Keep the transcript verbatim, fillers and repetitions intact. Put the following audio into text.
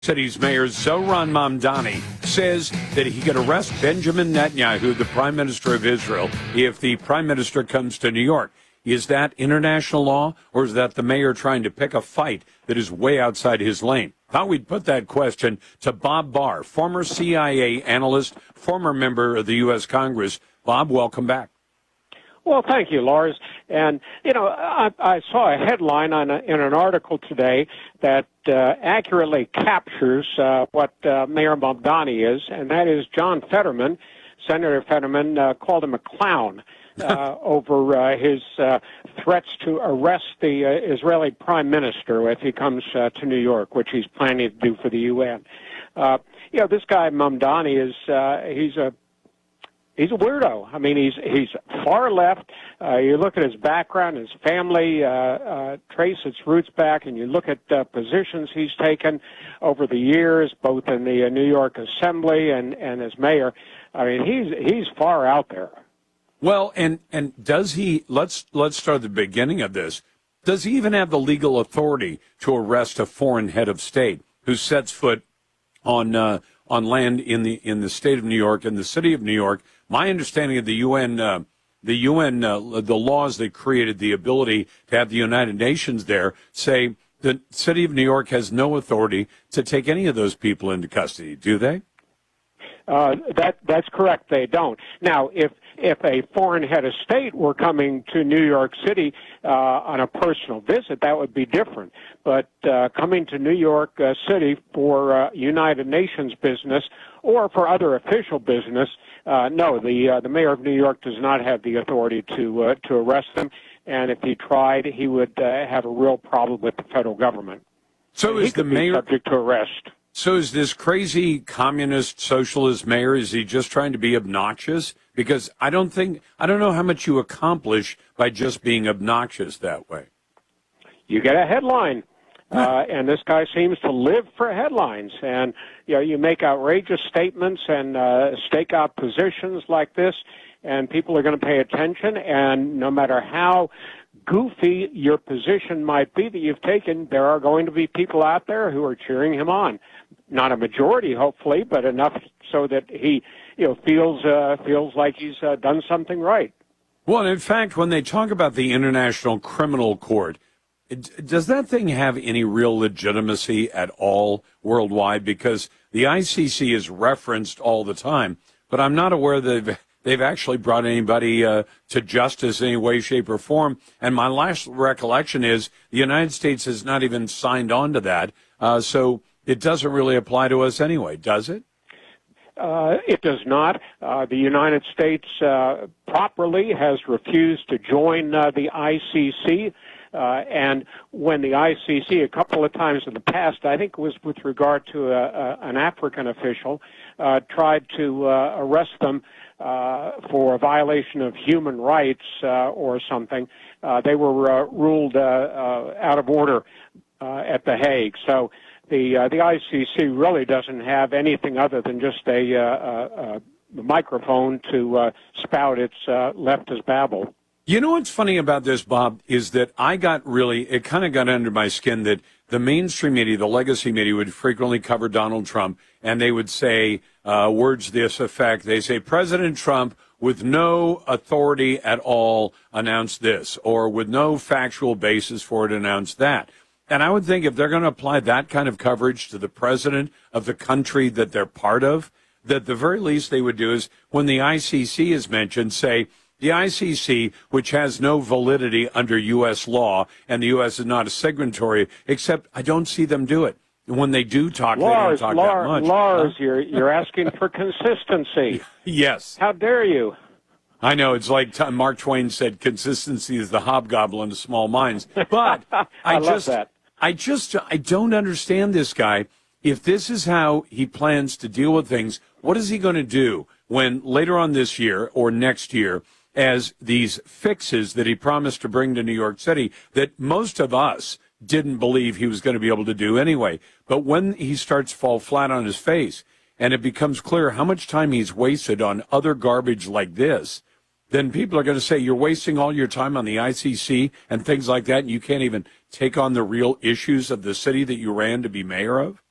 City's Mayor Zohran Mamdani says that he could arrest Benjamin Netanyahu, the Prime Minister of Israel, if the Prime Minister comes to New York. Is that international law, or is that the mayor trying to pick a fight that is way outside his lane? Thought we'd put that question to Bob Barr, former C I A analyst, former member of the U S Congress. Bob, welcome back. Well, thank you, Lars. And, you know, I, I saw a headline on a, in an article today that uh, accurately captures uh, what uh, Mayor Mamdani is, and that is John Fetterman. Senator Fetterman uh, called him a clown uh, over uh, his uh, threats to arrest the uh, Israeli prime minister if he comes uh, to New York, which he's planning to do for the U N. Uh, you know, this guy Mamdani is uh, he's a He's a weirdo. I mean, he's he's far left. Uh, you look at his background, his family, uh, uh, trace its roots back, and you look at uh, positions he's taken over the years, both in the uh, New York Assembly and, and as mayor. I mean, he's he's far out there. Well, and and does he? Let's let's start at the beginning of this. Does he even have the legal authority to arrest a foreign head of state who sets foot on uh, on land in the in the state of New York, in the city of New York? My understanding of the U N, uh, the U N, uh, the laws that created the ability to have the United Nations there say the city of New York has no authority to take any of those people into custody. Do they? Uh, that that's correct. They don't. Now, if if a foreign head of state were coming to New York City uh, on a personal visit, that would be different. But uh, coming to New York uh, City for uh, United Nations business or for other official business, uh, no, the uh, the mayor of New York does not have the authority to uh, to arrest them. And if he tried, he would uh, have a real problem with the federal government. So he is the could be mayor subject to arrest? So is this crazy communist socialist mayor, is he just trying to be obnoxious? Because I don't think, I don't know how much you accomplish by just being obnoxious that way. You get a headline. Uh, and this guy seems to live for headlines. And, you know, you make outrageous statements and uh, stake out positions like this, and people are going to pay attention. And no matter how goofy your position might be that you've taken, there are going to be people out there who are cheering him on. Not a majority, hopefully, but enough so that he, you know, feels uh, feels like he's uh, done something right. Well, in fact, when they talk about the International Criminal Court, it, does that thing have any real legitimacy at all worldwide? Because the I C C is referenced all the time, but I'm not aware that they've, they've actually brought anybody uh, to justice in any way, shape, or form. And my last recollection is the United States has not even signed on to that. Uh, so it doesn't really apply to us anyway, does it? Uh, it does not. Uh, the United States uh, properly has refused to join uh, the I C C. Uh, and when the I C C, a couple of times in the past, I think it was with regard to a, a, an African official, uh, tried to uh, arrest them uh, for a violation of human rights uh, or something, uh, they were uh, ruled uh, uh, out of order uh, at The Hague. So the uh, the I C C really doesn't have anything other than just a, uh, a, a microphone to uh, spout its uh, leftist babble. You know what's funny about this, Bob, is that I got really, it kind of got under my skin that the mainstream media, the legacy media, would frequently cover Donald Trump, and they would say uh, words to this effect. They say, President Trump, with no authority at all, announced this, or with no factual basis for it, announced that. And I would think if they're going to apply that kind of coverage to the president of the country that they're part of, that the very least they would do is, when the I C C is mentioned, say, the I C C, which has no validity under U S law, and the U S is not a signatory, except I don't see them do it. And when they do talk, Lars, they don't talk Lars, that much. Lars, huh? you're, you're asking for consistency. Yes. How dare you? I know. It's like t- Mark Twain said, consistency is the hobgoblin of small minds. But I, I love just, that. I just, I don't understand this guy. If this is how he plans to deal with things, what is he going to do when later on this year or next year, as these fixes that he promised to bring to New York City that most of us didn't believe he was going to be able to do anyway. But when he starts to fall flat on his face and it becomes clear how much time he's wasted on other garbage like this, then people are going to say, you're wasting all your time on the I C C and things like that, and you can't even take on the real issues of the city that you ran to be mayor of?